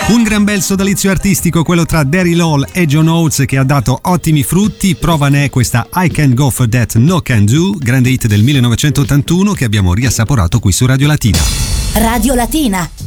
Un gran bel sodalizio artistico, quello tra Daryl Hall e John Oates, che ha dato ottimi frutti. Prova ne è questa I Can Go For That No Can Do, grande hit del 1981 che abbiamo riassaporato qui su Radio Latina. Radio Latina,